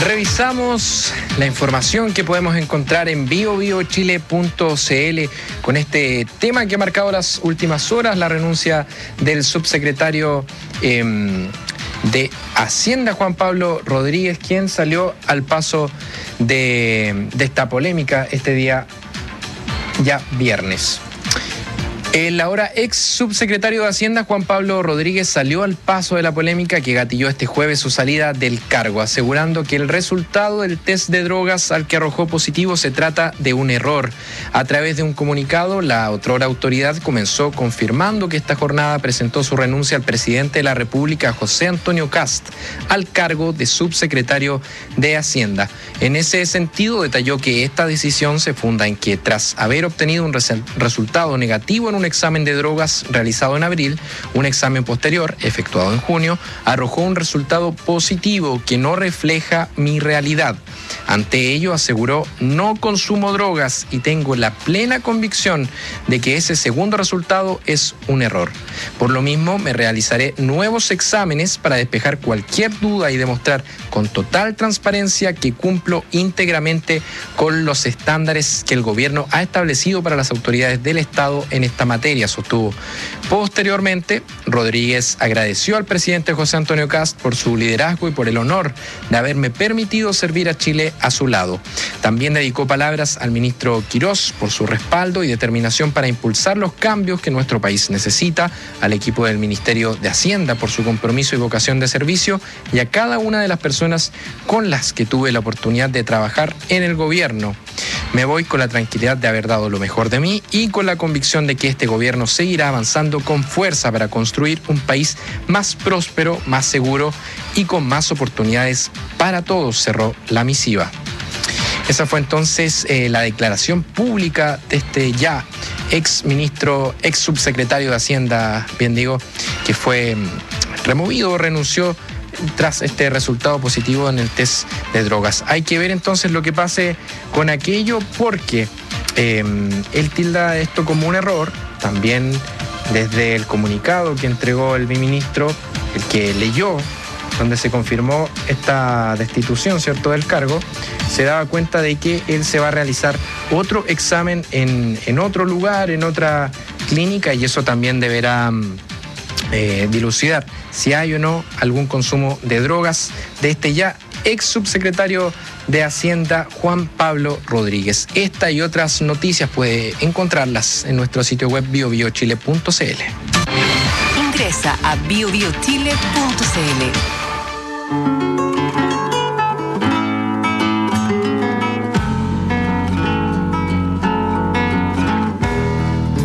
Revisamos la información que podemos encontrar en biobiochile.cl con este tema que ha marcado las últimas horas, la renuncia del subsecretario de Hacienda, Juan Pablo Rodríguez, quien salió al paso de esta polémica este día ya viernes. El ahora ex subsecretario de Hacienda, Juan Pablo Rodríguez, salió al paso de la polémica que gatilló este jueves su salida del cargo, asegurando que el resultado del test de drogas al que arrojó positivo se trata de un error. A través de un comunicado, la otrora autoridad comenzó confirmando que esta jornada presentó su renuncia al presidente de la República, José Antonio Kast, al cargo de subsecretario de Hacienda. En ese sentido, detalló que esta decisión se funda en que tras haber obtenido un resultado negativo en un examen de drogas realizado en abril, un examen posterior, efectuado en junio, arrojó un resultado positivo que no refleja mi realidad. Ante ello, aseguró: no consumo drogas y tengo la plena convicción de que ese segundo resultado es un error. Por lo mismo, me realizaré nuevos exámenes para despejar cualquier duda y demostrar con total transparencia que cumplo íntegramente con los estándares que el gobierno ha establecido para las autoridades del Estado en esta materia, sostuvo. Posteriormente, Rodríguez agradeció al presidente José Antonio Kast por su liderazgo y por el honor de haberme permitido servir a Chile a su lado. También dedicó palabras al ministro Quirós por su respaldo y determinación para impulsar los cambios que nuestro país necesita, al equipo del Ministerio de Hacienda por su compromiso y vocación de servicio, y a cada una de las personas con las que tuve la oportunidad de trabajar en el gobierno. Me voy con la tranquilidad de haber dado lo mejor de mí y con la convicción de que este gobierno seguirá avanzando con fuerza para construir un país más próspero, más seguro y con más oportunidades para todos, cerró la misiva. Esa fue entonces la declaración pública de este ya ex ministro, ex subsecretario de Hacienda, bien digo, que fue removido, renunció tras este resultado positivo en el test de drogas. Hay que ver entonces lo que pase con aquello, porque él tilda esto como un error. También desde el comunicado que entregó el ministro, el que leyó, donde se confirmó esta destitución, ¿cierto?, del cargo, se daba cuenta de que él se va a realizar otro examen en otro lugar, en otra clínica, y eso también deberá dilucidar si hay o no algún consumo de drogas de este ya ex subsecretario de Hacienda, Juan Pablo Rodríguez. Esta y otras noticias puede encontrarlas en nuestro sitio web biobiochile.cl. Ingresa a biobiochile.cl.